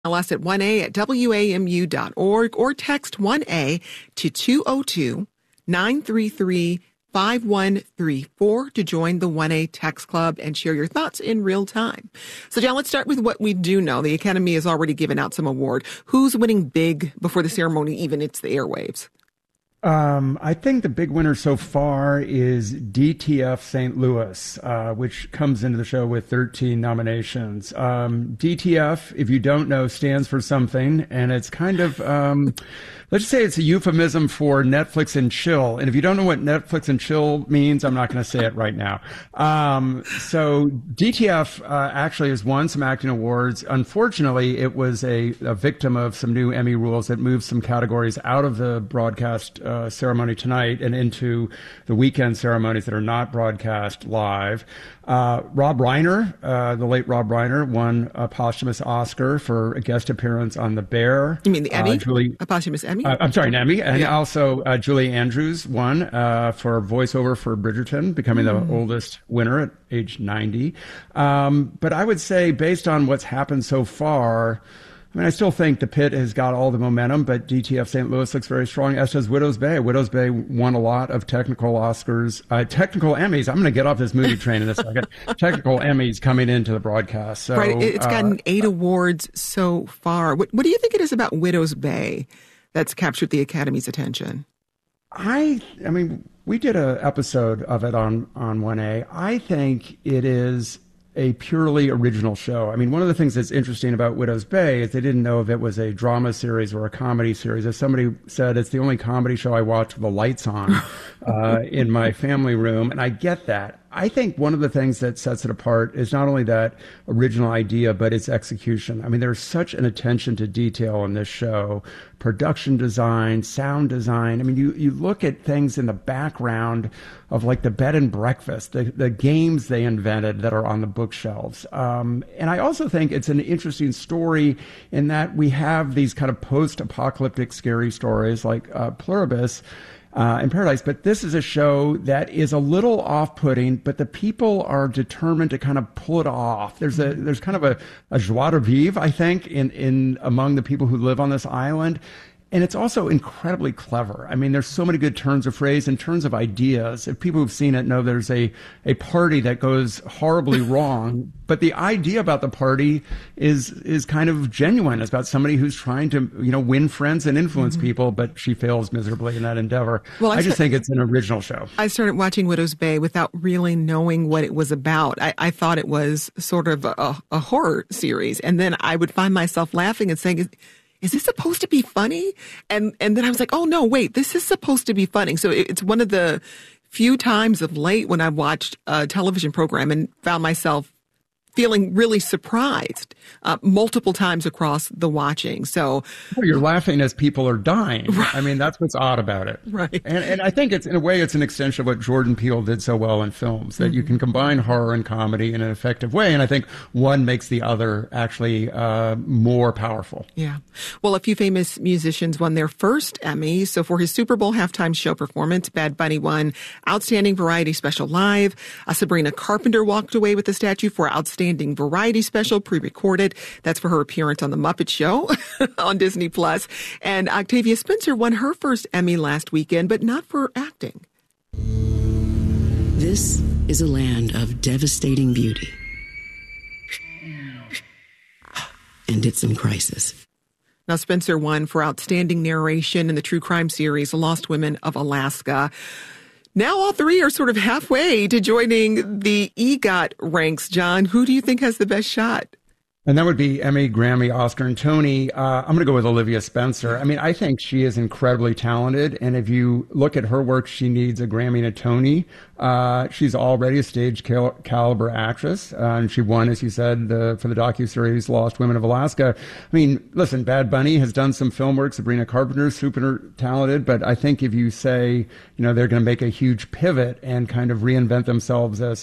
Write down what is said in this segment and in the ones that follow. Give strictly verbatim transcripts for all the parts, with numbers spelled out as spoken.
us at one a at W A M U dot org or text one A to two oh two, nine three three, five one three four to join the one A Text Club and share your thoughts in real time. So, John, let's start with what we do know. The Academy has already given out some award. Who's winning big before the ceremony even hits the airwaves? Um, I think the big winner so far is D T F Saint Louis, uh, which comes into the show with thirteen nominations. Um, D T F, if you don't know, stands for something, and it's kind of, um, let's just say it's a euphemism for Netflix and chill. And if you don't know what Netflix and chill means, I'm not going to say it right now. Um, so D T F uh, actually has won some acting awards. Unfortunately, it was a, a victim of some new Emmy rules that moved some categories out of the broadcast Uh, ceremony tonight and into the weekend ceremonies that are not broadcast live. Uh, Rob Reiner, uh, the late Rob Reiner, won a posthumous Oscar for a guest appearance on The Bear. You mean the Emmy? Uh, Julie, a posthumous Emmy? Uh, I'm sorry, an Emmy. And yeah. also uh, Julie Andrews won uh, for voiceover for Bridgerton, becoming mm. the oldest winner at age ninety. Um, but I would say, based on what's happened so far, I mean, I still think the pit has got all the momentum, but D T F Saint Louis looks very strong, as does Widow's Bay. Widow's Bay won a lot of technical Oscars, uh, technical Emmys. I'm going to get off this movie train in a second. Technical Emmys coming into the broadcast. So, right. It's gotten uh, eight awards so far. What, what do you think it is about Widow's Bay that's captured the Academy's attention? I, I mean, we did an episode of it on, on one A. I think it is a purely original show. I mean, one of the things that's interesting about Widow's Bay is they didn't know if it was a drama series or a comedy series. As somebody said, it's the only comedy show I watch with the lights on uh, in my family room, and I get that. I think one of the things that sets it apart is not only that original idea, but its execution. I mean, there's such an attention to detail in this show. Production design, sound design. I mean, you, you look at things in the background of like the bed and breakfast, the, the games they invented that are on the bookshelves. Um, and I also think it's an interesting story in that we have these kind of post-apocalyptic scary stories like uh, Pluribus, Uh, in Paradise, but this is a show that is a little off-putting, but the people are determined to kind of pull it off. There's a there's kind of a, a joie de vivre, I think, in, in among the people who live on this island. And it's also incredibly clever. I mean, there's so many good turns of phrase and turns of ideas. If people who've seen it know there's a, a party that goes horribly wrong, but the idea about the party is is kind of genuine. It's about somebody who's trying to, you know, win friends and influence mm-hmm. people, but she fails miserably in that endeavor. Well, I, I just st- think it's an original show. I started watching Widow's Bay without really knowing what it was about. I, I thought it was sort of a, a horror series. And then I would find myself laughing and saying, is this supposed to be funny? And and then I was like, oh, no, wait, this is supposed to be funny. So it's one of the few times of late when I watched a television program and found myself feeling really surprised uh, multiple times across the watching. So well, you're laughing as people are dying. Right. I mean, that's what's odd about it. Right. And, and I think it's, in a way, it's an extension of what Jordan Peele did so well in films, that mm-hmm. you can combine horror and comedy in an effective way. And I think one makes the other actually uh, more powerful. Yeah. Well, a few famous musicians won their first Emmy. So for his Super Bowl halftime show performance, Bad Bunny won Outstanding Variety Special Live. Uh, Sabrina Carpenter walked away with the statue for Outstanding Outstanding Variety Special, pre-recorded. That's for her appearance on The Muppet Show on Disney Plus. And Octavia Spencer won her first Emmy last weekend, but not for acting. This is a land of devastating beauty. And it's in crisis. Now, Spencer won for Outstanding Narration in the true crime series Lost Women of Alaska. Now all three are sort of halfway to joining the EGOT ranks. John, who do you think has the best shot? And that would be Emmy, Grammy, Oscar, and Tony. Uh, I'm going to go with Olivia Spencer. I mean, I think she is incredibly talented. And if you look at her work, she needs a Grammy and a Tony. Uh, she's already a stage cal- caliber actress. Uh, and she won, as you said, the, for the docuseries Lost Women of Alaska. I mean, listen, Bad Bunny has done some film work. Sabrina Carpenter, super talented. But I think if you say, you know, they're going to make a huge pivot and kind of reinvent themselves as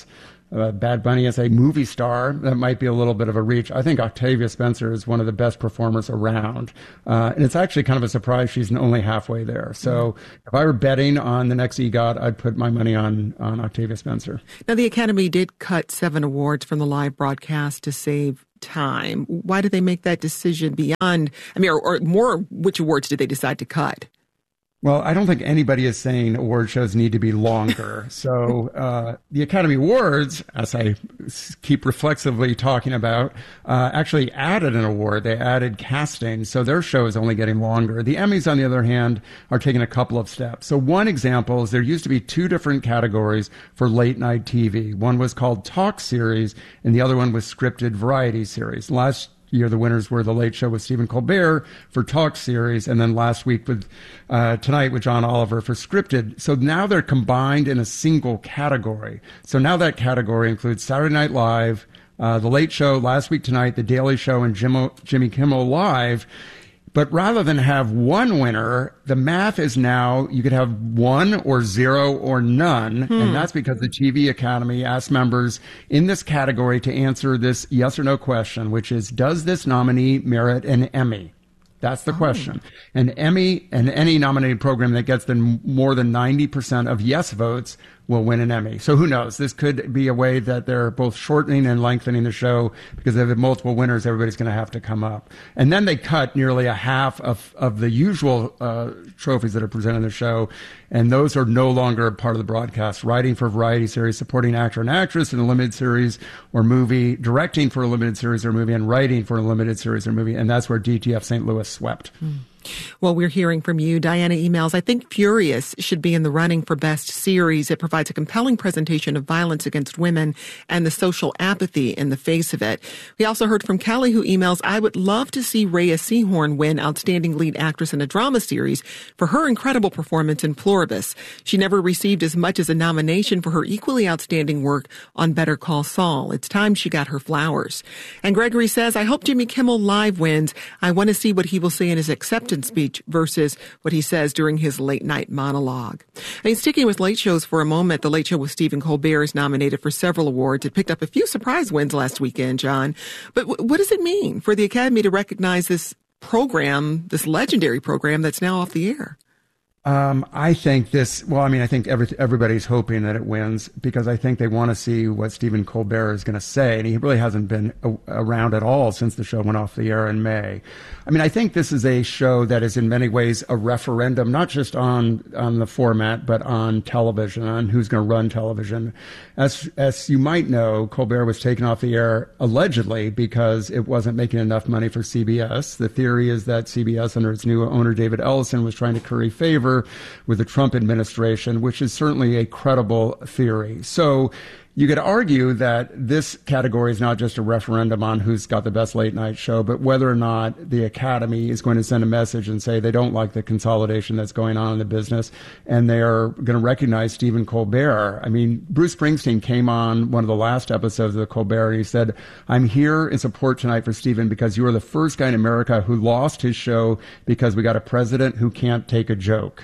uh, Bad Bunny as a movie star. That might be a little bit of a reach. I think Octavia Spencer is one of the best performers around. Uh, and it's actually kind of a surprise she's only halfway there. So if I were betting on the next EGOT, I'd put my money on, on Octavia Spencer. Now, the Academy did cut seven awards from the live broadcast to save time. Why did they make that decision beyond, I mean, or, or more, which awards did they decide to cut? Well, I don't think anybody is saying award shows need to be longer. So uh, the Academy Awards, as I keep reflexively talking about, uh, actually added an award. They added casting. So their show is only getting longer. The Emmys, on the other hand, are taking a couple of steps. So one example is there used to be two different categories for late night T V. One was called Talk Series, and the other one was Scripted Variety Series. Last year, the winners were The Late Show with Stephen Colbert for Talk Series, and then last week with uh, Tonight with John Oliver for Scripted. So now they're combined in a single category. So now that category includes Saturday Night Live, uh, The Late Show, Last Week Tonight, The Daily Show, and Jimmo, Jimmy Kimmel Live. But rather than have one winner, the math is now you could have one or zero or none. Hmm. And that's because the T V Academy asked members in this category to answer this yes or no question, which is, does this nominee merit an Emmy? That's the oh. question. An Emmy and any nominated program that gets them more than ninety percent of yes votes will win an Emmy. So who knows? This could be a way that they're both shortening and lengthening the show, because if they have multiple winners, everybody's going to have to come up. And then they cut nearly a half of, of the usual uh, trophies that are presented in the show, and those are no longer part of the broadcast. Writing for a variety series, supporting actor and actress in a limited series or movie, directing for a limited series or movie, and writing for a limited series or movie. And that's where D T F Saint Louis swept. Mm. Well, we're hearing from you. Diana emails, I think Furious should be in the running for Best Series. It provides a compelling presentation of violence against women and the social apathy in the face of it. We also heard from Kelly, who emails, I would love to see Rhea Seehorn win Outstanding Lead Actress in a Drama Series for her incredible performance in Pluribus. She never received as much as a nomination for her equally outstanding work on Better Call Saul. It's time she got her flowers. And Gregory says, I hope Jimmy Kimmel Live wins. I want to see what he will say in his acceptance speech versus what he says during his late night monologue. I mean, sticking with late shows for a moment, The Late Show with Stephen Colbert is nominated for several awards. It picked up a few surprise wins last weekend, John. But w- what does it mean for the Academy to recognize this program, this legendary program that's now off the air? Um, I think this, well, I mean, I think every, everybody's hoping that it wins, because I think they want to see what Stephen Colbert is going to say. And he really hasn't been a, around at all since the show went off the air in May. I mean, I think this is a show that is in many ways a referendum, not just on, on the format, but on television, on who's going to run television. As, as you might know, Colbert was taken off the air allegedly because it wasn't making enough money for C B S. The theory is that C B S, under its new owner, David Ellison, was trying to curry favor with the Trump administration, which is certainly a credible theory. So you could argue that this category is not just a referendum on who's got the best late night show, but whether or not the Academy is going to send a message and say they don't like the consolidation that's going on in the business, and they are going to recognize Stephen Colbert. I mean, Bruce Springsteen came on one of the last episodes of the Colbert, and he said, I'm here in support tonight for Stephen because you are the first guy in America who lost his show because we got a president who can't take a joke.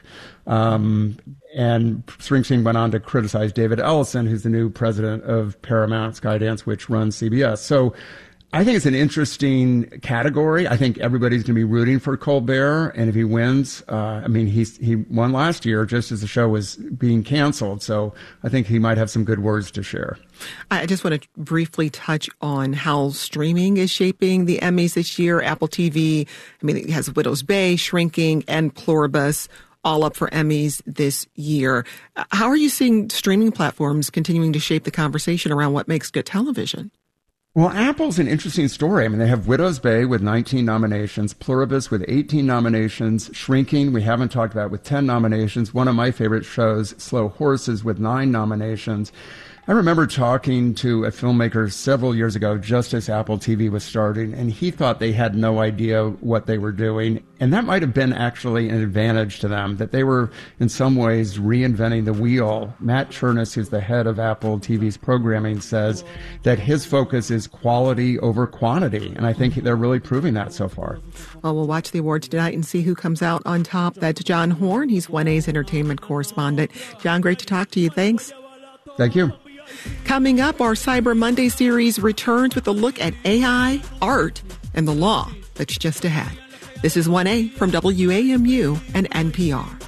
Um, and Springsteen went on to criticize David Ellison, who's the new president of Paramount Skydance, which runs C B S. So I think it's an interesting category. I think everybody's going to be rooting for Colbert. And if he wins, uh, I mean, he's, he won last year just as the show was being canceled. So I think he might have some good words to share. I just want to briefly touch on how streaming is shaping the Emmys this year. Apple T V, I mean, it has Widow's Bay, Shrinking, and Pluribus, all up for Emmys this year. How are you seeing streaming platforms continuing to shape the conversation around what makes good television? Well, Apple's an interesting story. I mean, they have Widow's Bay with nineteen nominations, Pluribus with eighteen nominations, Shrinking, we haven't talked about, with ten nominations, one of my favorite shows, Slow Horses, with nine nominations. I remember talking to a filmmaker several years ago, just as Apple T V was starting, and he thought they had no idea what they were doing. And that might have been actually an advantage to them, that they were in some ways reinventing the wheel. Matt Chernis, who's the head of Apple T V's programming, says that his focus is quality over quantity. And I think they're really proving that so far. Well, we'll watch the awards tonight and see who comes out on top. That's John Horn. He's one A's entertainment correspondent. John, great to talk to you. Thanks. Thank you. Coming up, our Cyber Monday series returns with a look at A I, art, and the law that's just ahead. This is one A from W A M U and N P R.